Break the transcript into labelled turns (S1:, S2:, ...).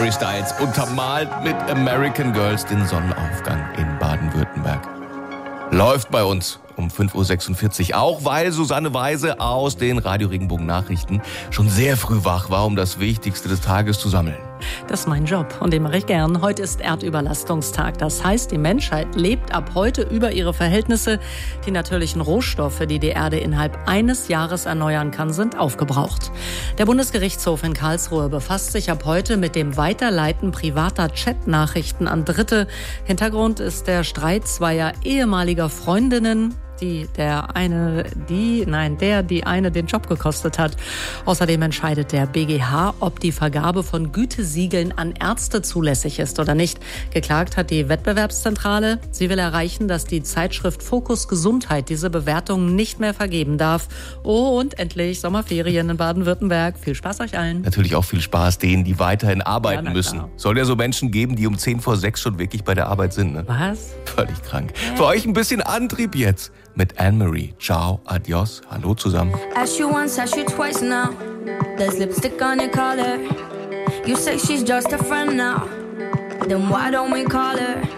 S1: Harry Styles, untermalt mit American Girls, den Sonnenaufgang in Baden-Württemberg. Läuft bei uns um 5.46 Uhr, auch weil Susanne Weise aus den Radio Regenbogen Nachrichten schon sehr früh wach war, um das Wichtigste des Tages zu sammeln.
S2: Das ist mein Job und den mache ich gern. Heute ist Erdüberlastungstag. Das heißt, die Menschheit lebt ab heute über ihre Verhältnisse. Die natürlichen Rohstoffe, die die Erde innerhalb eines Jahres erneuern kann, sind aufgebraucht. Der Bundesgerichtshof in Karlsruhe befasst sich ab heute mit dem Weiterleiten privater Chatnachrichten an Dritte. Hintergrund ist der Streit zweier ehemaliger Freundinnen, die eine den Job gekostet hat. Außerdem entscheidet der BGH, ob die Vergabe von Gütesiegeln an Ärzte zulässig ist oder nicht. Geklagt hat die Wettbewerbszentrale. Sie will erreichen, dass die Zeitschrift Fokus Gesundheit diese Bewertungen nicht mehr vergeben darf. Oh, und endlich Sommerferien in Baden-Württemberg. Viel Spaß euch allen.
S1: Natürlich auch viel Spaß denen, die weiterhin arbeiten müssen.
S2: Klar.
S1: Soll ja so Menschen geben, die um 5:10 schon wirklich bei der Arbeit sind, ne?
S2: Was?
S1: Völlig krank. Für euch ein bisschen Antrieb jetzt mit Anne-Marie. Ciao, adios, hallo zusammen.
S3: Asked you once, asked you twice now. There's lipstick on your collar. You say she's just a friend now. Then why don't we call her?